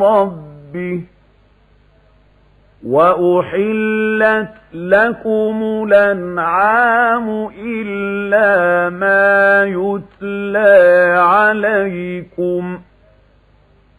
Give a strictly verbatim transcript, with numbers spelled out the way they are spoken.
ربه وأحلت لكم الأنعام إلا ما يتلى عليكم